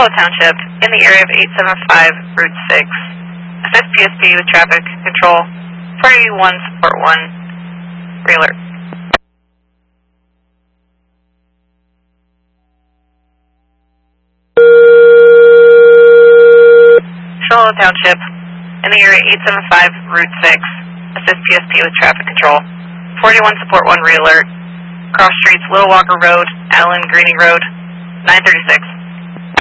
Charlotte Township, in the area of 875 Route 6. Assist PSP with traffic control. 481 Support 1. Realert. Charlotte Township, in the area 875 Route 6. Assist PSP with traffic control. 41 Support 1 Realert. Cross streets Little Walker Road, Allen Greening Road, 936.